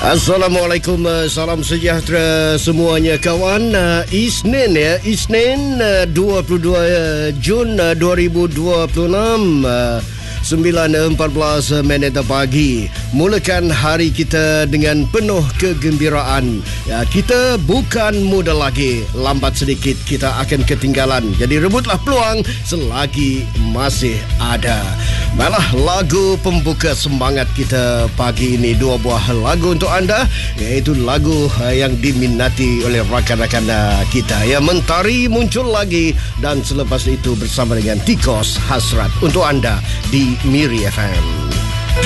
Assalamualaikum, salam sejahtera semuanya kawan. Isnin 22 Jun 2026, 9.14 minit pagi. Mulakan hari kita dengan penuh kegembiraan. Kita bukan muda lagi. Lambat sedikit kita akan ketinggalan. Jadi rebutlah peluang selagi masih ada. Malah lagu pembuka semangat kita pagi ini, dua buah lagu untuk anda, iaitu lagu yang diminati oleh rakan-rakan kita. Ya, Mentari muncul lagi, dan selepas itu bersama dengan Tikos Hasrat untuk anda di Miri FM.